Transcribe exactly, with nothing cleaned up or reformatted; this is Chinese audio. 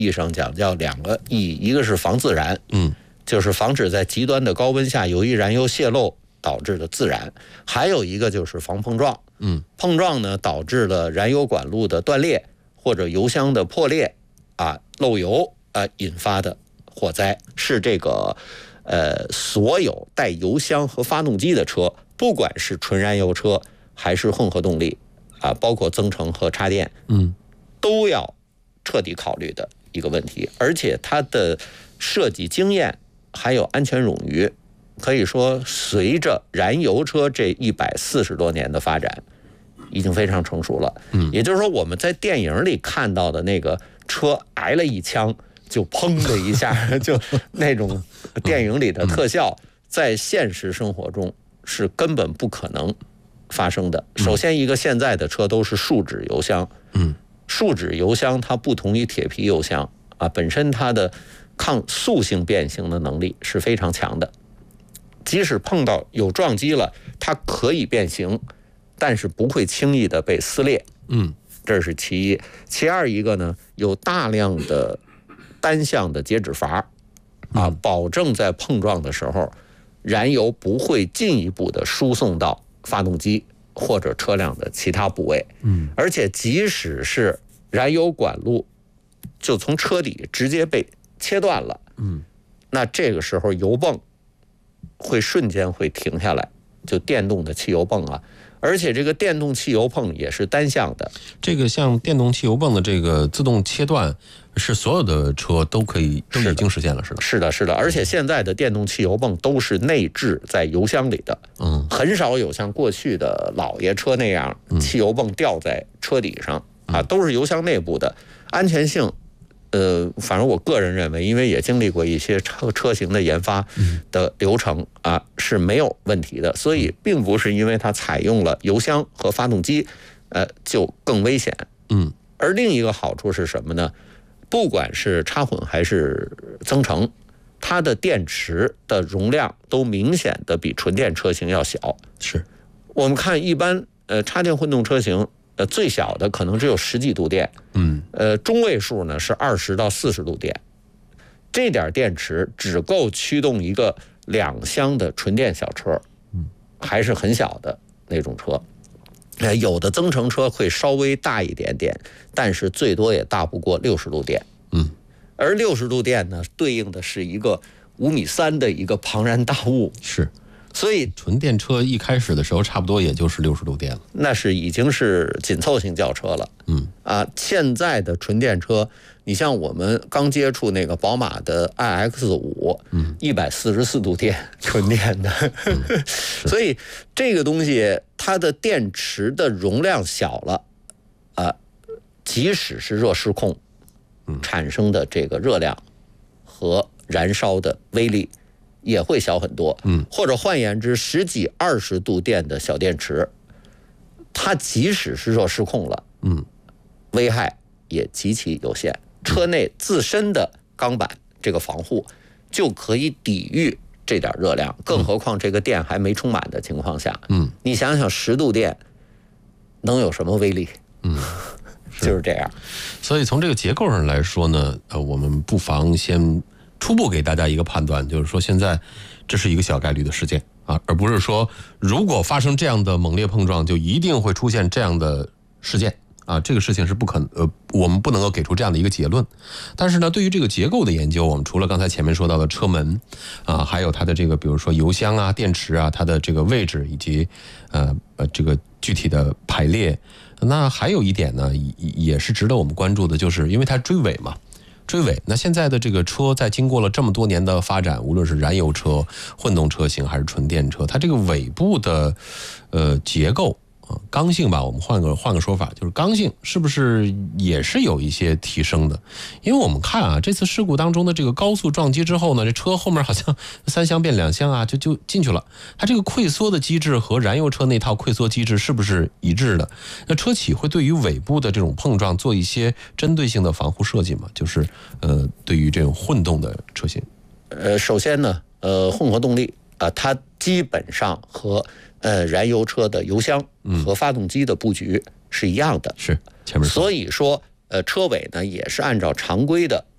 义上讲叫两个意义，一个是防自燃， 嗯， 就是防止在极端的高温下由于燃油泄漏导致的自燃，还有一个就是防碰撞。 嗯， 碰撞呢导致了燃油管路的断裂或者油箱的破裂啊漏油啊引发的火灾，是这个呃所有带油箱和发动机的车，不管是纯燃油车还是混合动力啊，包括增程和插电， 嗯， 都要彻底考虑的一个问题。而且它的设计经验还有安全冗余，可以说随着燃油车这一百四十多年的发展，已经非常成熟了。 嗯， 也就是说我们在电影里看到的那个车挨了一枪就砰的一下就那种电影里的特效，在现实生活中是根本不可能发生的。首先一个，现在的车都是树脂油箱， 嗯， 树脂油箱它不同于铁皮油箱啊，本身它的抗塑性变形的能力是非常强的，即使碰到有撞击了，它可以变形，但是不会轻易的被撕裂。 嗯， 这是其一。其二一个呢，有大量的单向的节止阀啊，保证在碰撞的时候，燃油不会进一步的输送到发动机或者车辆的其他部位。 嗯， 而且即使是燃油管路就从车底直接被切断了， 嗯， 那这个时候油泵会瞬间会停下来，就电动的汽油泵啊。而且这个电动汽油泵也是单向的， 这个像电动汽油泵的这个自动切断，是所有的车都可以都已经实现了，是吧？ 是的，是的。而且现在的电动汽油泵都是内置在油箱里的， 嗯， 很少有像过去的老爷车那样，汽油泵吊在车底上啊，都是油箱内部的，安全性。呃，反正我个人认为，因为也经历过一些车车型的研发的流程啊，是没有问题的，所以并不是因为它采用了油箱和发动机，呃，就更危险。 嗯， 而另一个好处是什么呢？不管是插混还是增程，它的电池的容量都明显的比纯电车型要小。 是， 我们看一般呃插电混动车型。呃，最小的可能只有十几度电， 嗯， 呃，中位数呢是二十到四十度电，这点电池只够驱动一个两厢的纯电小车，嗯，还是很小的那种车。呃，有的增程车会稍微大一点点，但是最多也大不过六十度电， 嗯， 而六十度电呢，对应的是一个五米三的一个庞然大物， 是。 所以纯电车一开始的时候，差不多也就是六十度电了， 那是已经是紧凑型轿车了。 嗯啊，现在的纯电车，你像我们刚接触那个宝马的 i X 五，嗯，一百四十四度电，纯电的，嗯、所以这个东西它的电池的容量小了，啊，即使是热失控，产生的这个热量和燃烧的威力。也会小很多， 嗯， 或者换言之，十几二十度电的小电池，它即使是热失控了， 嗯， 危害也极其有限。车内自身的钢板这个防护就可以抵御这点热量，更何况这个电还没充满的情况下， 嗯， 你想想十度电能有什么威力？ 嗯， 就是这样。 所以从这个结构上来说呢，呃，我们不妨先。初步给大家一个判断，就是说现在这是一个小概率的事件啊，而不是说如果发生这样的猛烈碰撞，就一定会出现这样的事件啊。这个事情是不可能，呃，我们不能够给出这样的一个结论。但是呢，对于这个结构的研究，我们除了刚才前面说到的车门啊，还有它的这个比如说油箱啊、电池啊，它的这个位置以及呃呃这个具体的排列，那还有一点呢，也是值得我们关注的，就是因为它追尾嘛。追尾，那现在的这个车在经过了这么多年的发展，无论是燃油车、混动车型还是纯电车，它这个尾部的呃结构啊刚性吧，我们换个换个说法，就是刚性是不是也是有一些提升的？因为我们看啊，这次事故当中的这个高速撞击之后呢，这车后面好像三厢变两厢啊，就就进去了。它这个溃缩的机制和燃油车那套溃缩机制是不是一致的？那车企会对于尾部的这种碰撞做一些针对性的防护设计吗？就是呃，对于这种混动的车型， 呃，首先呢，呃，混合动力啊、呃，它基本上和呃燃油车的油箱和发动机的布局是一样的， 是前面说， 所以说呃车尾呢也是按照常规的